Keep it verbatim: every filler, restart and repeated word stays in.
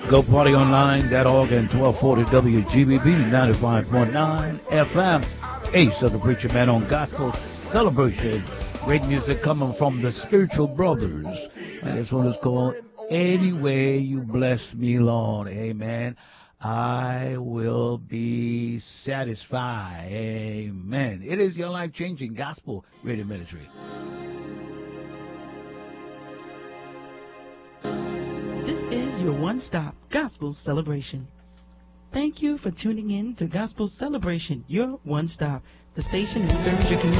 Go Party Online dot org and twelve forty W G B B ninety-five point nine F M. Ace of the Preacher Man on Gospel Celebration. Great music coming from the Spiritual Brothers. And this one is called Any Way You Bless Me, Lord. Amen. I will be satisfied. Amen. It is your life-changing gospel radio ministry. This is your one-stop gospel celebration. Thank you for tuning in to Gospel Celebration, your one-stop, the station that serves your community.